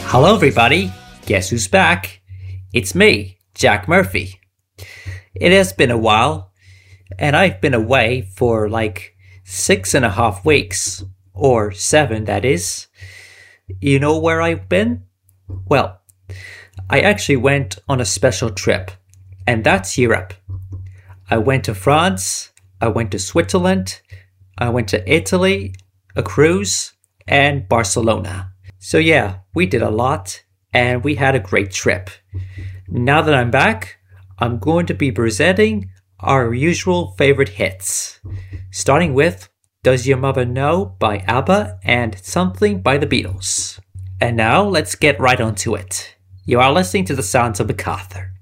Hello, everybody. Guess who's back? It's me, Jack Murphy. It has been a while, and I've been away for like 6.5 weeks, or 7, that is. You know where I've been? Well, I actually went on a special trip, and that's Europe. I went to France, I went to Switzerland, I went to Italy, a cruise, and Barcelona. So yeah, we did a lot, and we had a great trip. Now that I'm back, I'm going to be presenting our usual favorite hits, starting with Does Your Mother Know by ABBA and Something by the Beatles. And now let's get right onto it. You are listening to the sounds of MacArthur.